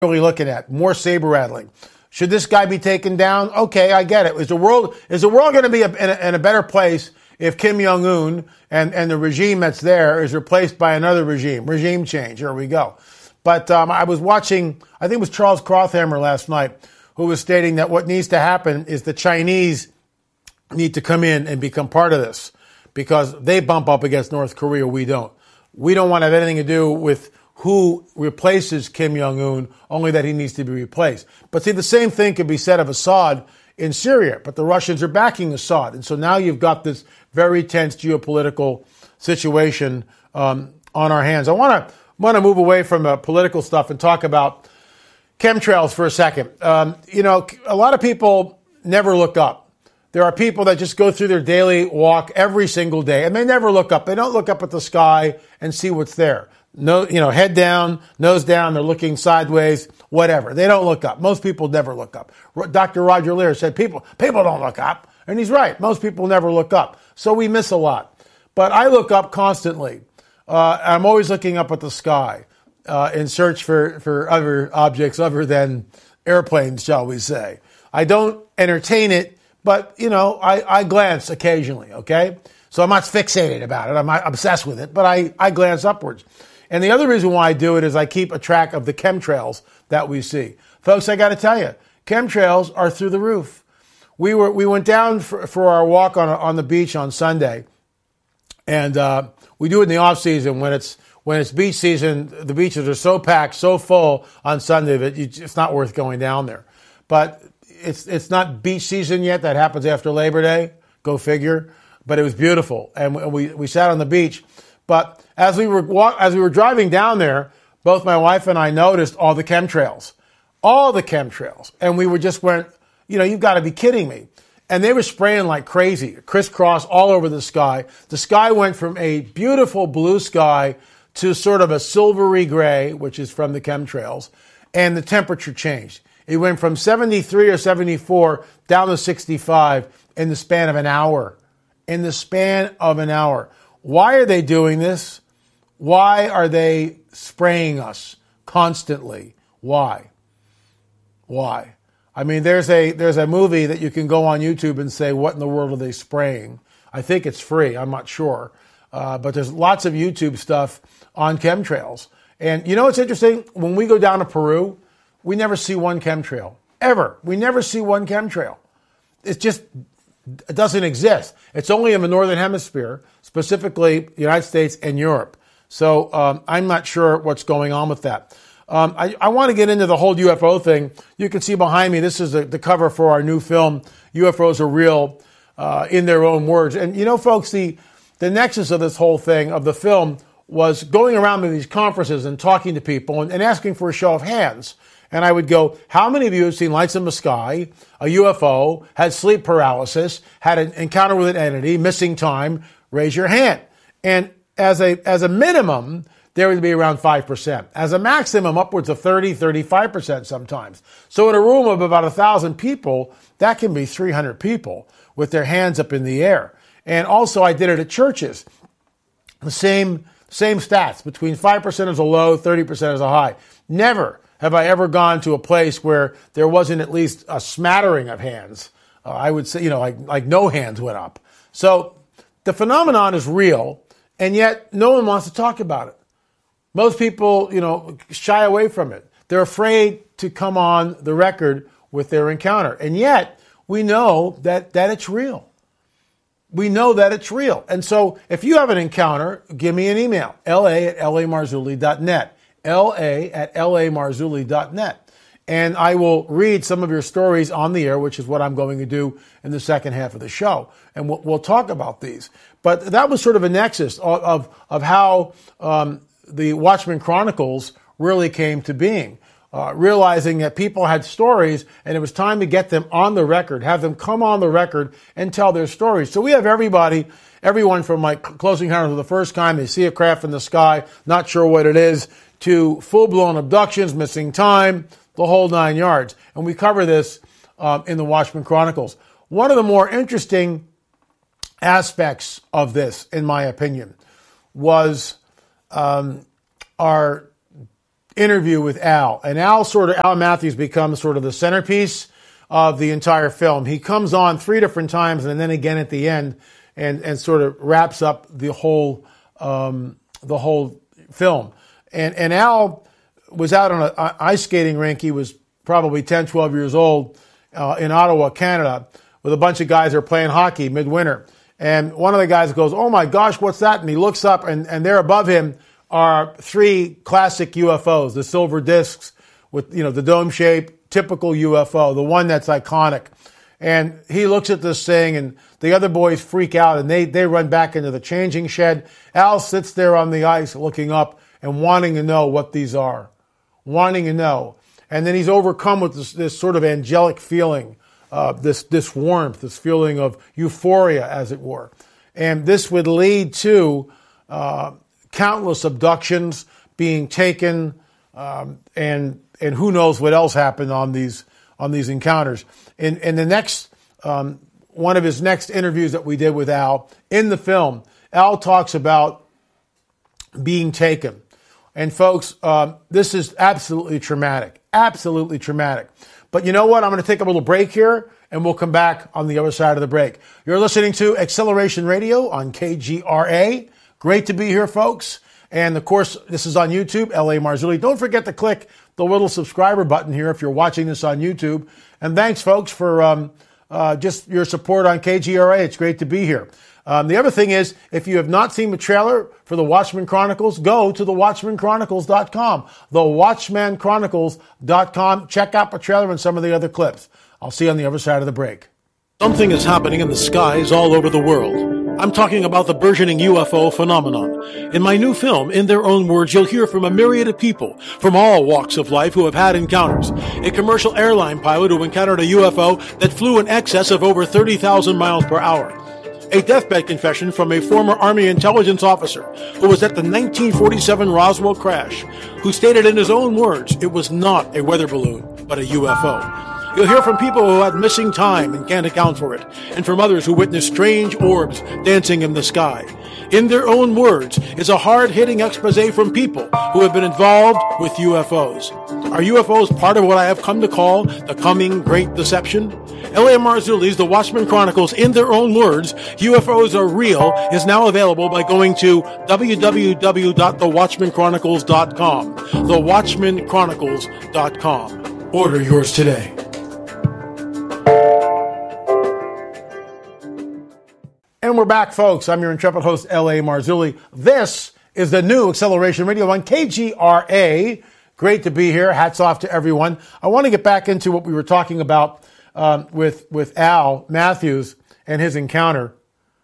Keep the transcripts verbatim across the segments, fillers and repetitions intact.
really looking at? More saber rattling. Should this guy be taken down? Okay, I get it. Is the world is the world going to be a, in, a, in a better place if Kim Jong-un and, and the regime that's there is replaced by another regime? Regime change. Here we go. But um, I was watching, I think it was Charles Krauthammer last night, who was stating that what needs to happen is the Chinese need to come in and become part of this because they bump up against North Korea. We don't. We don't want to have anything to do with who replaces Kim Jong-un, only that he needs to be replaced. But see, the same thing could be said of Assad in Syria, but the Russians are backing Assad. And so now you've got this very tense geopolitical situation um, on our hands. I want to want to move away from uh, political stuff and talk about chemtrails for a second. Um, you know, a lot of people never look up. There are people that just go through their daily walk every single day, and they never look up. They don't look up at the sky and see what's there. No, you know, head down, nose down, they're looking sideways, whatever. They don't look up. Most people never look up. Doctor Roger Lear said people, people don't look up. And he's right. Most people never look up. So we miss a lot. But I look up constantly. Uh, I'm always looking up at the sky uh, in search for, for other objects other than airplanes, shall we say. I don't entertain it, but, you know, I, I glance occasionally, okay? So I'm not fixated about it. I'm not obsessed with it, but I, I glance upwards. And the other reason why I do it is I keep a track of the chemtrails that we see. Folks, I got to tell you, chemtrails are through the roof. We were we went down for, for our walk on on the beach on Sunday, and uh, we do it in the off season when it's when it's beach season. The beaches are so packed, so full on Sunday that you, it's not worth going down there. But it's it's not beach season yet. That happens after Labor Day. Go figure. But it was beautiful, and we we sat on the beach. But as we were walk, as we were driving down there, both my wife and I noticed all the chemtrails, all the chemtrails, and we were just went, you know, you've got to be kidding me. And they were spraying like crazy, crisscross all over the sky. The sky went from a beautiful blue sky to sort of a silvery gray, which is from the chemtrails, and the temperature changed. It went from seventy-three or seventy-four down to sixty-five in the span of an hour. In the span of an hour. Why are they doing this? Why are they spraying us constantly? Why? Why? I mean, there's a there's a movie that you can go on YouTube and say, what in the world are they spraying? I think it's free. I'm not sure. Uh, but there's lots of YouTube stuff on chemtrails. And you know what's interesting? When we go down to Peru, we never see one chemtrail. Ever. We never see one chemtrail. It's just... It doesn't exist. It's only in the Northern Hemisphere, specifically the United States and Europe. So um, I'm not sure what's going on with that. Um, I, I want to get into the whole U F O thing. You can see behind me, this is the, the cover for our new film, U F Os Are Real, uh, in their own words. And you know, folks, the, the nexus of this whole thing, of the film, was going around to these conferences and talking to people and, and asking for a show of hands. And I would go, how many of you have seen lights in the sky, a U F O, had sleep paralysis, had an encounter with an entity, missing time? Raise your hand. And as a as a minimum, there would be around five percent. As a maximum, upwards of thirty, thirty-five percent sometimes. So in a room of about one thousand people, that can be three hundred people with their hands up in the air. And also I did it at churches. The same, same stats. Between five percent is a low, thirty percent is a high. Never have I ever gone to a place where there wasn't at least a smattering of hands. Uh, I would say, you know, like, like no hands went up. So the phenomenon is real, and yet no one wants to talk about it. Most people, you know, shy away from it. They're afraid to come on the record with their encounter. And yet we know that, that it's real. We know that it's real. And so if you have an encounter, give me an email, la at lamarzulli dot net. la at lamarzulli dot net. And I will read some of your stories on the air, which is what I'm going to do in the second half of the show. And we'll, we'll talk about these. But that was sort of a nexus of, of, of how um, the Watchmen Chronicles really came to being. Uh, realizing that people had stories and it was time to get them on the record, have them come on the record and tell their stories. So we have everybody, everyone from like Close Encounters of the First Kind, they see a craft in the sky, not sure what it is, to full-blown abductions, missing time, the whole nine yards. And we cover this um, in the Watchmen Chronicles. One of the more interesting aspects of this, in my opinion, was um, our interview with Al. And Al sort of, Al Matthews becomes sort of the centerpiece of the entire film. He comes on three different times and then again at the end and, and sort of wraps up the whole, um, the whole film. And, and Al was out on an ice skating rink. He was probably ten, twelve years old uh, in Ottawa, Canada, with a bunch of guys that are playing hockey midwinter. And one of the guys goes, "Oh my gosh, what's that?" And he looks up, and, and there above him are three classic U F Os, the silver discs with, you know, the dome shape, typical U F O, the one that's iconic. And he looks at this thing, and the other boys freak out, and they, they run back into the changing shed. Al sits there on the ice looking up and wanting to know what these are, wanting to know. And then he's overcome with this, this sort of angelic feeling, uh, this, this warmth, this feeling of euphoria, as it were. And this would lead to uh, countless abductions being taken, um, and and who knows what else happened on these on these encounters. In, in the next, um, one of his next interviews that we did with Al, in the film, Al talks about being taken. And folks, um, this is absolutely traumatic, absolutely traumatic. But you know what? I'm going to take a little break here, and we'll come back on the other side of the break. You're listening to Acceleration Radio on K G R A. Great to be here, folks. And of course, this is on YouTube, L A Marzulli. Don't forget to click the little subscriber button here if you're watching this on YouTube. And thanks, folks, for um, uh, just your support on K G R A. It's great to be here. Um, the other thing is, if you have not seen the trailer for The Watchmen Chronicles, go to the watchmen chronicles dot com. the watchmen chronicles dot com. Check out the trailer and some of the other clips. I'll see you on the other side of the break. Something is happening in the skies all over the world. I'm talking about the burgeoning U F O phenomenon. In my new film, In Their Own Words, you'll hear from a myriad of people from all walks of life who have had encounters. A commercial airline pilot who encountered a U F O that flew in excess of over thirty thousand miles per hour. A deathbed confession from a former Army intelligence officer who was at the nineteen forty-seven Roswell crash, who stated in his own words it was not a weather balloon, but a U F O. You'll hear from people who had missing time and can't account for it, and from others who witnessed strange orbs dancing in the sky. In Their Own Words is a hard-hitting expose from people who have been involved with U F Os. Are U F Os part of what I have come to call the coming Great Deception? L A Marzulli's The Watchmen Chronicles, In Their Own Words, U F Os Are Real, is now available by going to w w w dot the watchmen chronicles dot com. the watchmen chronicles dot com. Order yours today. And we're back, folks. I'm your intrepid host, L A Marzulli. This is the new Acceleration Radio on K G R A. Great to be here. Hats off to everyone. I want to get back into what we were talking about um, with, with Al Matthews and his encounter.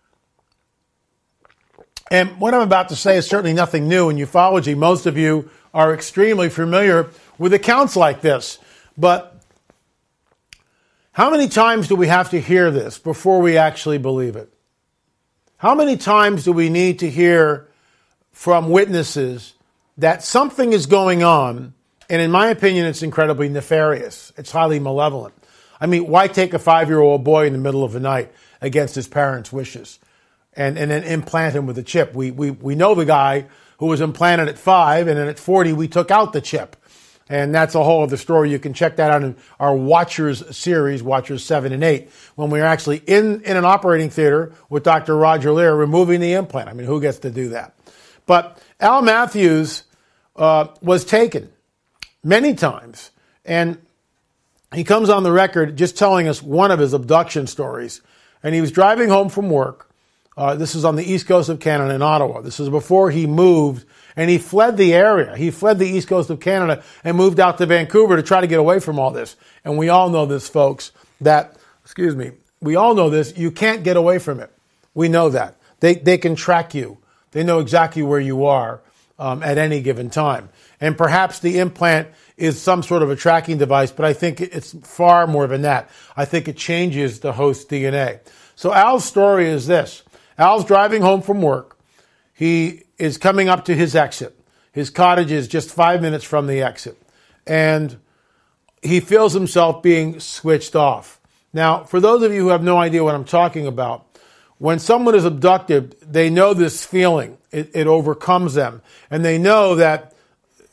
And what I'm about to say is certainly nothing new in ufology. Most of you are extremely familiar with accounts like this. But how many times do we have to hear this before we actually believe it? How many times do we need to hear from witnesses that something is going on, and in my opinion, it's incredibly nefarious. It's highly malevolent. I mean, why take a five-year-old boy in the middle of the night against his parents' wishes and, and then implant him with a chip? We, we, we know the guy who was implanted at five, and then at forty, we took out the chip. And that's a whole other story. You can check that out in our Watchers series, Watchers seven and eight, when we were actually in, in an operating theater with Doctor Roger Lear removing the implant. I mean, who gets to do that? But Al Matthews uh, was taken many times. And he comes on the record just telling us one of his abduction stories. And he was driving home from work. Uh, this is on the east coast of Canada in Ottawa. This is before he moved. And he fled the area. He fled the east coast of Canada and moved out to Vancouver to try to get away from all this. And we all know this, folks, that, excuse me, we all know this, you can't get away from it. We know that. They they can track you. They know exactly where you are um, at any given time. And perhaps the implant is some sort of a tracking device, but I think it's far more than that. I think it changes the host D N A. So Al's story is this. Al's driving home from work. He is coming up to his exit. His cottage is just five minutes from the exit. And he feels himself being switched off. Now, for those of you who have no idea what I'm talking about, when someone is abducted, they know this feeling. It, it overcomes them. And they know that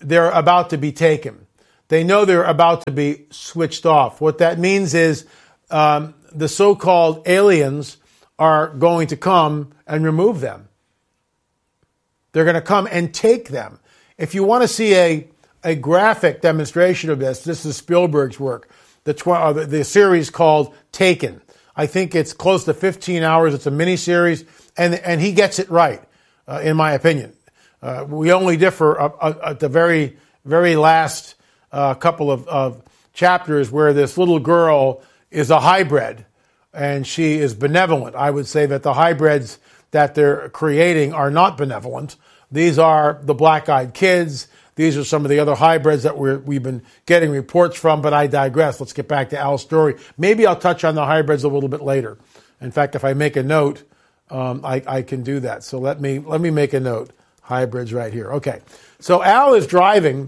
they're about to be taken. They know they're about to be switched off. What that means is um, the so-called aliens are going to come and remove them. They're going to come and take them. If you want to see a, a graphic demonstration of this, this is Spielberg's work, the, tw- uh, the, the series called Taken. I think it's close to fifteen hours. It's a miniseries, and, and he gets it right, uh, in my opinion. Uh, we only differ uh, uh, at the very, very last uh, couple of, of chapters where this little girl is a hybrid, and she is benevolent. I would say that the hybrids that they're creating are not benevolent. These are the black-eyed kids. These are some of the other hybrids that we're, we've been getting reports from, but I digress. Let's get back to Al's story. Maybe I'll touch on the hybrids a little bit later. In fact, if I make a note, um, I, I can do that. So let me let me make a note. Hybrids right here. Okay. So Al is driving,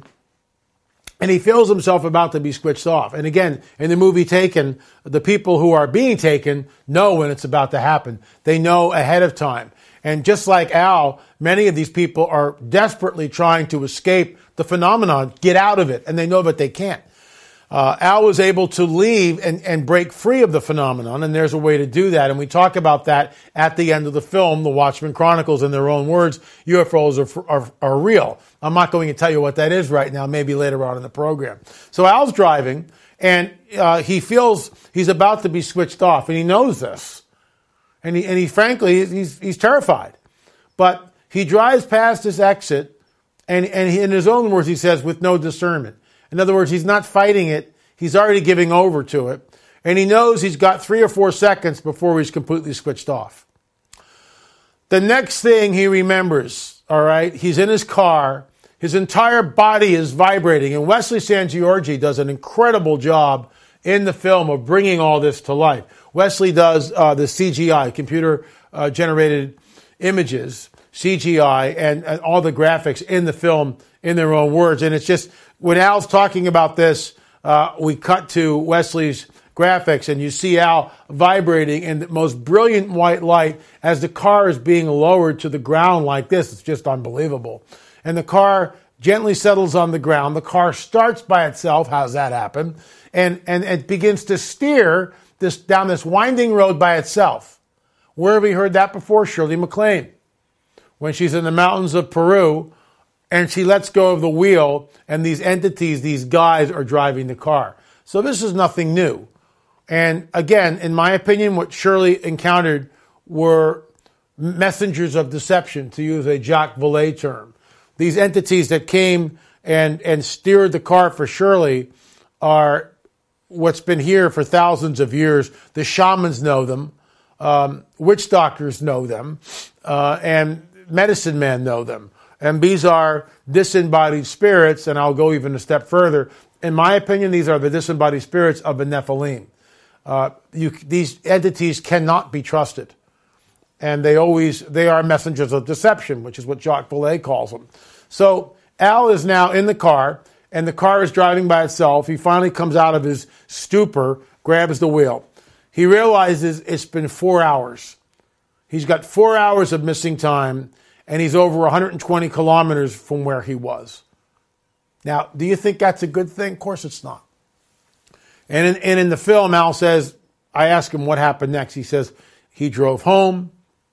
and he feels himself about to be switched off. And again, in the movie Taken, the people who are being taken know when it's about to happen. They know ahead of time. And just like Al, many of these people are desperately trying to escape the phenomenon, get out of it, and they know that they can't. Uh, Al was able to leave and, and break free of the phenomenon, and there's a way to do that. And we talk about that at the end of the film, The Watchmen Chronicles, in their own words. U F Os are, are, are real. I'm not going to tell you what that is right now, maybe later on in the program. So Al's driving, and uh, he feels he's about to be switched off, and he knows this. And he, and he frankly, he's, he's terrified. But he drives past this exit, and, and he, in his own words, he says, with no discernment. In other words, he's not fighting it. He's already giving over to it. And he knows he's got three or four seconds before he's completely switched off. The next thing he remembers, all right, he's in his car. His entire body is vibrating. And Wesley Sangiorgi does an incredible job in the film of bringing all this to life. Wesley does uh, the C G I, computer-generated uh, images, C G I, and, and all the graphics in the film in their own words. And it's just, when Al's talking about this, uh, we cut to Wesley's graphics, and you see Al vibrating in the most brilliant white light as the car is being lowered to the ground like this. It's just unbelievable. And the car gently settles on the ground. The car starts by itself. How's that happen? And, and it begins to steer this down this winding road by itself. Where have we heard that before? Shirley MacLaine. When she's in the mountains of Peru, and she lets go of the wheel, and these entities, these guys, are driving the car. So this is nothing new. And again, in my opinion, what Shirley encountered were messengers of deception, to use a Jacques Vallée term. These entities that came and, and steered the car for Shirley are what's been here for thousands of years. The shamans know them. Um, witch doctors know them. Uh, and medicine men know them. And these are disembodied spirits, and I'll go even a step further. In my opinion, these are the disembodied spirits of the Nephilim. Uh, you, these entities cannot be trusted. And they always, they are messengers of deception, which is what Jacques Vallée calls them. So Al is now in the car, and the car is driving by itself. He finally comes out of his stupor, grabs the wheel. He realizes it's been four hours. He's got four hours of missing time, and he's over one hundred twenty kilometers from where he was. Now, do you think that's a good thing? Of course it's not. And in, and in the film, Al says, I ask him what happened next. He says he drove home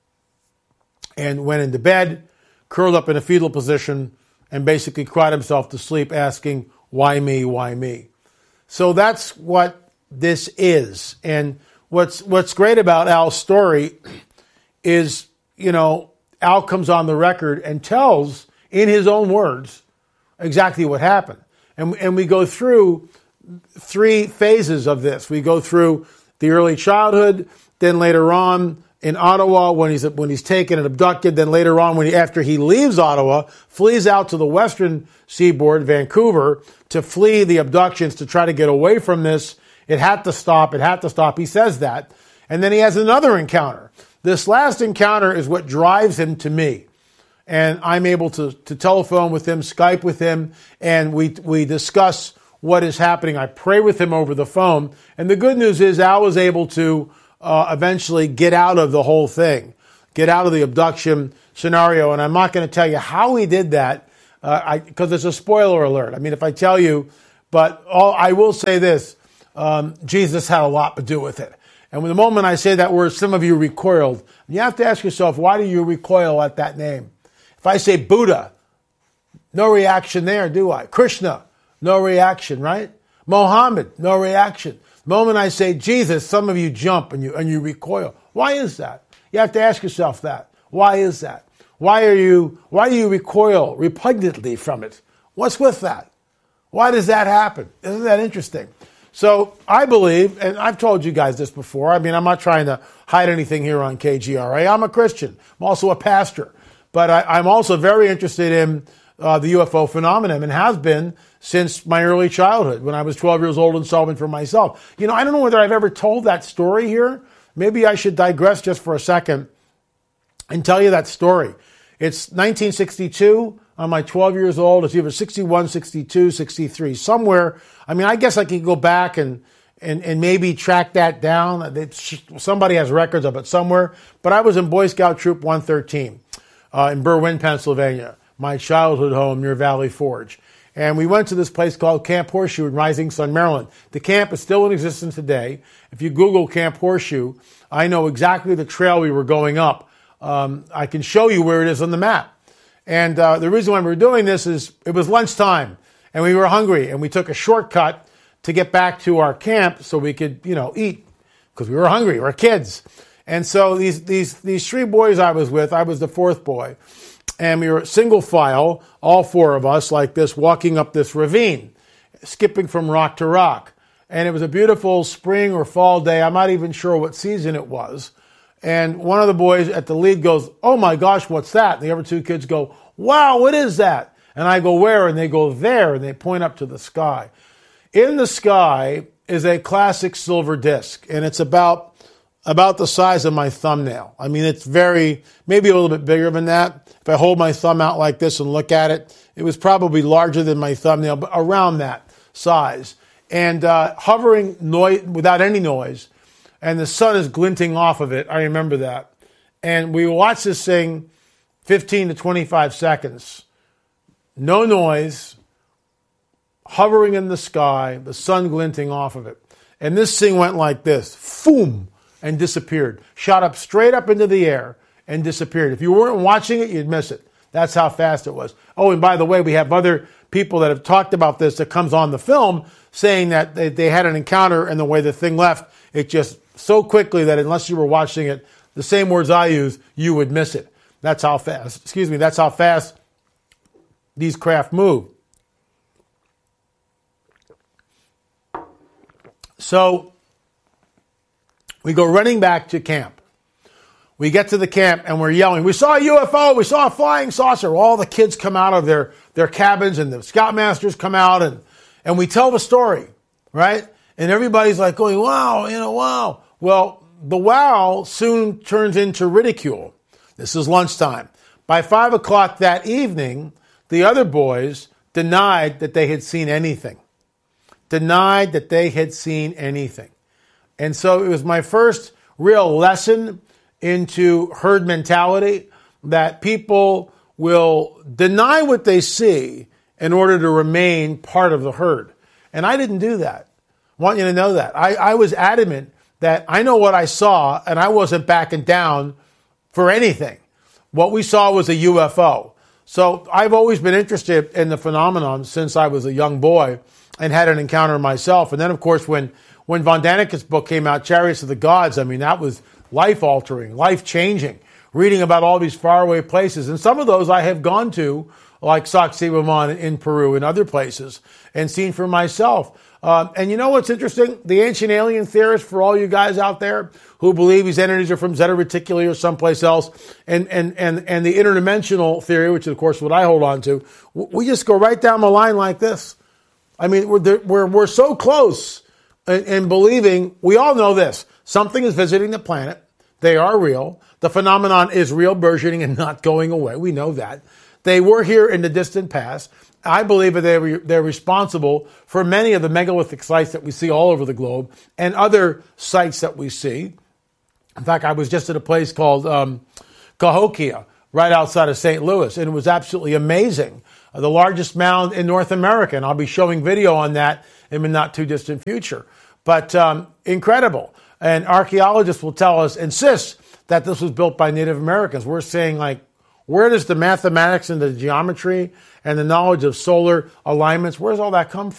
and went into bed, curled up in a fetal position, and basically cried himself to sleep asking, why me, why me? So that's what this is. And what's what's great about Al's story is, you know, Al comes on the record and tells, in his own words, exactly what happened. And, and we go through three phases of this. We go through the early childhood, then later on in Ottawa when he's when he's taken and abducted, then later on when he, after he leaves Ottawa, flees out to the western seaboard, Vancouver, to flee the abductions, to try to get away from this. It had to stop. It had to stop. He says that. And then he has another encounter. This last encounter is what drives him to me. And I'm able to, to telephone with him, Skype with him, and we we discuss what is happening. I pray with him over the phone. And the good news is Al was able to uh, eventually get out of the whole thing, get out of the abduction scenario. And I'm not going to tell you how he did that, uh, I because it's a spoiler alert. I mean, if I tell you, but all I will say this: um, Jesus had a lot to do with it. And the moment I say that word, some of you recoiled. You have to ask yourself, why do you recoil at that name? If I say Buddha, no reaction there, do I? Krishna, no reaction, right? Mohammed, no reaction. The moment I say Jesus, some of you jump and you and you recoil. Why is that? You have to ask yourself that. Why is that? Why are you? Why do you recoil repugnantly from it? What's with that? Why does that happen? Isn't that interesting? So I believe, and I've told you guys this before, I mean, I'm not trying to hide anything here on K G R A. I'm a Christian. I'm also a pastor. But I, I'm also very interested in uh, the U F O phenomenon and have been since my early childhood when I was twelve years old and saw one for myself. You know, I don't know whether I've ever told that story here. Maybe I should digress just for a second and tell you that story. It's nineteen sixty-two. I'm like twelve years old. It's either sixty-one, sixty-two, sixty-three, somewhere. I mean, I guess I could go back and, and, and maybe track that down. Somebody has records of it somewhere. But I was in Boy Scout Troop one thirteen uh, in Berwyn, Pennsylvania, my childhood home near Valley Forge. And we went to this place called Camp Horseshoe in Rising Sun, Maryland. The camp is still in existence today. If you Google Camp Horseshoe, I know exactly the trail we were going up. Um, I can show you where it is on the map. And uh, the reason why we were doing this is it was lunchtime and we were hungry and we took a shortcut to get back to our camp so we could, you know, eat because we were hungry. We were kids. And so these, these, these three boys I was with, I was the fourth boy, and we were single file, all four of us like this, walking up this ravine, skipping from rock to rock. And it was a beautiful spring or fall day. I'm not even sure what season it was. And one of the boys at the lead goes, "Oh my gosh, what's that?" And the other two kids go, "Wow, what is that?" And I go, "Where?" And they go, "There." And they point up to the sky. In the sky is a classic silver disc, and it's about, about the size of my thumbnail. I mean, it's very, maybe a little bit bigger than that. If I hold my thumb out like this and look at it, it was probably larger than my thumbnail, but around that size. And uh, hovering noise, without any noise, and the sun is glinting off of it. I remember that. And we watched this thing fifteen to twenty-five seconds. No noise, hovering in the sky, the sun glinting off of it. And this thing went like this, foom, and disappeared. Shot up straight up into the air and disappeared. If you weren't watching it, you'd miss it. That's how fast it was. Oh, and by the way, we have other people that have talked about this that comes on the film saying that they, they had an encounter and the way the thing left, it just so quickly that unless you were watching it, the same words I use, you would miss it. That's how fast, excuse me, that's how fast these craft move. So we go running back to camp. We get to the camp and we're yelling, "We saw a U F O, we saw a flying saucer." All the kids come out of their, their cabins and the scoutmasters come out and, and we tell the story, right? And everybody's like going, "Wow, you know, wow." Well, the wow soon turns into ridicule. This is lunchtime. By five o'clock that evening, the other boys denied that they had seen anything. Denied that they had seen anything. And so it was my first real lesson into herd mentality, that people will deny what they see in order to remain part of the herd. And I didn't do that. I want you to know that. I, I was adamant that I know what I saw, and I wasn't backing down for anything. What we saw was a U F O. So I've always been interested in the phenomenon since I was a young boy and had an encounter myself. And then, of course, when, when Von Daniken's book came out, Chariots of the Gods, I mean, that was life-altering, life-changing, reading about all these faraway places. And some of those I have gone to, like Sacsayhuaman in Peru and other places, and seen for myself. Um, and you know what's interesting? The ancient alien theorists, for all you guys out there who believe these entities are from Zeta Reticuli or someplace else, and, and, and, and the interdimensional theory, which is, of course, what I hold on to, we just go right down the line like this. I mean, we're, we're, we're so close in, in believing, we all know this, something is visiting the planet. They are real. The phenomenon is real, burgeoning, and not going away. We know that. They were here in the distant past. I believe that they're, they're responsible for many of the megalithic sites that we see all over the globe and other sites that we see. In fact, I was just at a place called um, Cahokia, right outside of Saint Louis, and it was absolutely amazing the largest mound in North America. And I'll be showing video on that in the not too distant future. But um, incredible. And archaeologists will tell us, insist that this was built by Native Americans. We're saying, like, where does the mathematics and the geometry and the knowledge of solar alignments, where does all that come from?